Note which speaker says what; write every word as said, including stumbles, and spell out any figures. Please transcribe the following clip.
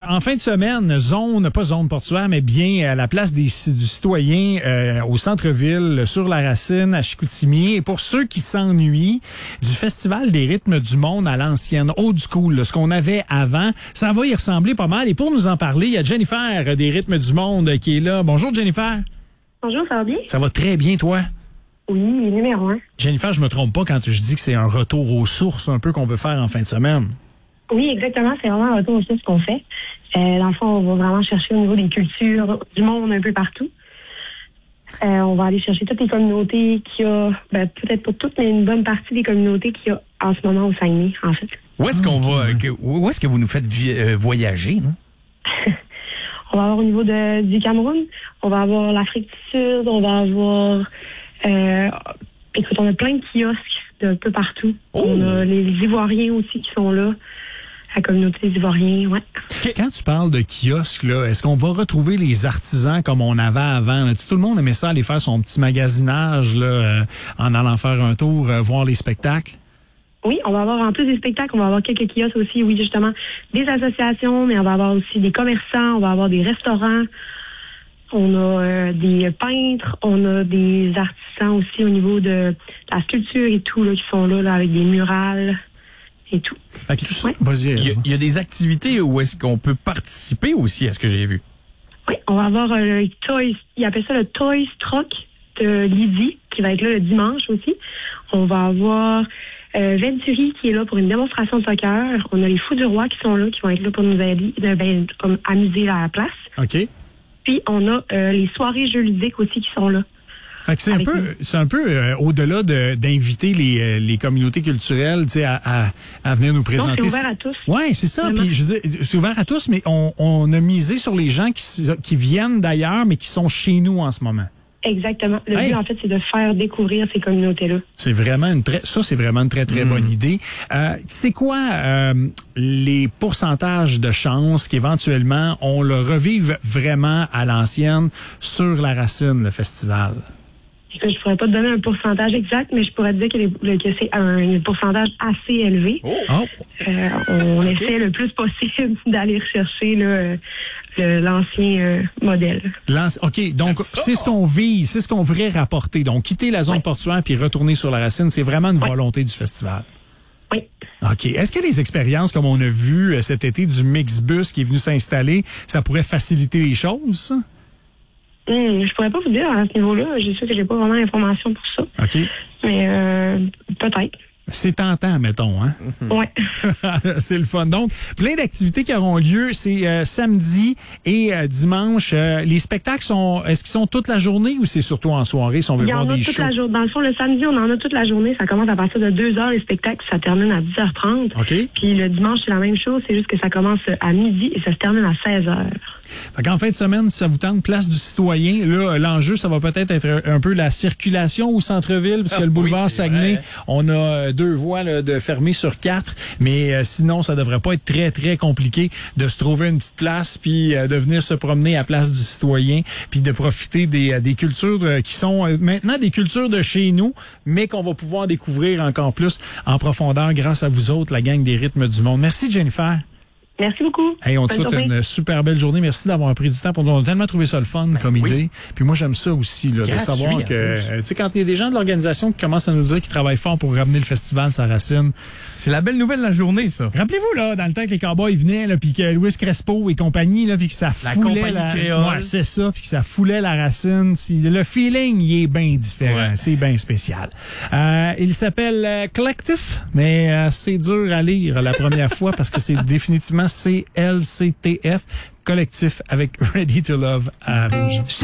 Speaker 1: en fin de semaine, zone, pas zone portuaire, mais bien à la place des, du citoyen euh, au centre-ville, sur la Racine, à Chicoutimi. Et pour ceux qui s'ennuient du Festival des rythmes du monde à l'ancienne, old school, là, ce qu'on avait avant, ça va y ressembler pas mal. Et pour nous en parler, il y a Jennifer des rythmes du monde qui est là. Bonjour Jennifer.
Speaker 2: Bonjour, ça va bien?
Speaker 1: Ça va très bien, toi?
Speaker 2: Oui, numéro un.
Speaker 1: Jennifer, je me trompe pas quand je dis que c'est un retour aux sources un peu qu'on veut faire en fin de semaine.
Speaker 2: Oui, exactement. C'est vraiment un retour aux sources qu'on fait. Euh, dans le fond, on va vraiment chercher au niveau des cultures du monde un peu partout. Euh, on va aller chercher toutes les communautés qu'il y a, ben, peut-être pas toutes, mais une bonne partie des communautés qu'il y a en ce moment au Saguenay, en fait.
Speaker 3: Où est-ce qu'on
Speaker 1: Okay.
Speaker 3: va, que, où est-ce que vous nous faites vi- euh, voyager, non?
Speaker 2: On va avoir au niveau de, du Cameroun, on va avoir l'Afrique du Sud, on va avoir... Euh, écoute, on a plein de kiosques d'un peu partout.
Speaker 3: Oh.
Speaker 2: On a les Ivoiriens aussi qui sont là, la communauté des Ivoiriens, ouais.
Speaker 1: Quand tu parles de kiosque, là, est-ce qu'on va retrouver les artisans comme on avait avant? Là? Tu sais, tout le monde aimait ça aller faire son petit magasinage là, euh, en allant faire un tour, euh, voir les spectacles?
Speaker 2: Oui, on va avoir, en plus des spectacles, on va avoir quelques kiosques aussi, oui, justement, des associations, mais on va avoir aussi des commerçants, on va avoir des restaurants, on a euh, des peintres, on a des artisans aussi au niveau de la sculpture et tout, là, qui sont là, là avec des murales et tout.
Speaker 1: Fait que tout ça,
Speaker 2: Ouais.
Speaker 1: vas-y.
Speaker 3: Il y, a, il y a des activités où est-ce qu'on peut participer aussi, à ce que j'ai vu?
Speaker 2: Oui, on va avoir euh, le Toys, ils appellent ça le Toys Truck de Lydie, qui va être là le dimanche aussi. On va avoir euh, Venturi qui est là pour une démonstration de soccer. On a les Fous du Roi qui sont là, qui vont être là pour nous aider, euh, ben, comme amuser la place.
Speaker 1: OK.
Speaker 2: Puis on a euh, les soirées jeux ludiques aussi qui sont là.
Speaker 1: Fait que c'est un
Speaker 2: Avec
Speaker 1: peu,
Speaker 2: nous.
Speaker 1: c'est un peu euh, au-delà de, d'inviter les, euh, les communautés culturelles, tu sais, à, à, à venir nous
Speaker 2: Donc
Speaker 1: présenter.
Speaker 2: c'est ouvert à tous.
Speaker 1: Ouais, c'est ça.
Speaker 2: Vraiment.
Speaker 1: Puis je veux dire, c'est ouvert à tous, mais on, on a misé sur les gens qui, s- qui viennent d'ailleurs, mais qui sont chez nous en ce moment.
Speaker 2: Exactement. Le
Speaker 1: Hey.
Speaker 2: but, en fait, c'est de faire découvrir ces communautés-là.
Speaker 1: C'est vraiment une très, ça c'est vraiment une très très bonne idée. Euh, c'est quoi euh, les pourcentages de chances qu'éventuellement on le revive vraiment à l'ancienne sur la Racine, le festival?
Speaker 2: Je pourrais pas te donner un pourcentage exact, mais je pourrais te dire que, les- que c'est un pourcentage assez élevé.
Speaker 1: Oh.
Speaker 2: Euh, on essaie le plus possible d'aller rechercher là, le- l'ancien euh, modèle.
Speaker 1: Lance- OK, donc
Speaker 3: J'aime ça.
Speaker 1: c'est ce qu'on vise, c'est ce qu'on voudrait rapporter. Donc quitter la zone
Speaker 2: Ouais.
Speaker 1: portuaire puis retourner sur la Racine, c'est vraiment une
Speaker 2: Ouais.
Speaker 1: volonté du festival.
Speaker 2: Oui.
Speaker 1: OK. Est-ce que les expériences comme on a vu euh, cet été du Mixbus qui est venu s'installer, ça pourrait faciliter les choses? ça?
Speaker 2: Hum, je pourrais pas vous dire à ce niveau-là. J'ai sûr que j'ai pas vraiment l'information pour ça.
Speaker 1: OK.
Speaker 2: Mais euh, peut-être.
Speaker 1: C'est tentant, mettons, hein?
Speaker 2: Ouais.
Speaker 1: C'est le fun. Donc, plein d'activités qui auront lieu. C'est euh, samedi et euh, dimanche. Euh, les spectacles sont, est-ce qu'ils sont toute la journée ou c'est surtout en soirée si on veut
Speaker 2: Il y
Speaker 1: voir
Speaker 2: en a
Speaker 1: des
Speaker 2: toute
Speaker 1: shows?
Speaker 2: la journée. Dans le fond, le samedi, on en a toute la journée. Ça commence à partir de deux heures les spectacles. Ça termine à dix heures trente.
Speaker 1: OK.
Speaker 2: Puis le dimanche, c'est la même chose. C'est juste que ça commence à midi et ça se termine à seize heures.
Speaker 1: Fait qu'en fin de semaine, si ça vous tente, place du citoyen, là, l'enjeu, ça va peut-être être un peu la circulation au centre-ville, parce que
Speaker 3: Ah,
Speaker 1: le boulevard
Speaker 3: oui, c'est
Speaker 1: Saguenay,
Speaker 3: vrai.
Speaker 1: on a euh, deux voies là, de fermées sur quatre, mais euh, sinon, ça devrait pas être très, très compliqué de se trouver une petite place, puis euh, de venir se promener à place du citoyen, puis de profiter des, euh, des cultures euh, qui sont euh, maintenant des cultures de chez nous, mais qu'on va pouvoir découvrir encore plus en profondeur grâce à vous autres, la gang des rythmes du monde. Merci, Jennifer.
Speaker 2: Merci beaucoup.
Speaker 1: Hey, on te
Speaker 2: Bonne
Speaker 1: souhaite
Speaker 2: journée.
Speaker 1: une super belle journée. Merci d'avoir pris du temps pour nous. On a tellement trouvé ça le fun comme
Speaker 3: oui.
Speaker 1: idée. Puis moi, j'aime ça aussi, là, de
Speaker 3: Gratuit,
Speaker 1: savoir
Speaker 3: en
Speaker 1: que,
Speaker 3: plus.
Speaker 1: euh, tu sais, quand il y a des gens de l'organisation qui commencent à nous dire qu'ils travaillent fort pour ramener le festival sa Racine.
Speaker 3: C'est la belle nouvelle de la journée, ça.
Speaker 1: Rappelez-vous, là, dans le temps que les Cowboys venaient, là, puis que Louis Crespo et compagnie, là, puis que ça
Speaker 3: La
Speaker 1: foulait
Speaker 3: compagnie
Speaker 1: la,
Speaker 3: créole.
Speaker 1: ouais, c'est ça, puis que ça foulait la Racine. Si- Le feeling, il est bien différent.
Speaker 3: Ouais.
Speaker 1: C'est bien spécial. Euh, il s'appelle euh, Collectif, mais euh, c'est dur à lire la première fois parce que c'est définitivement C L C T F, Collectif avec Ready to Love à Rouge.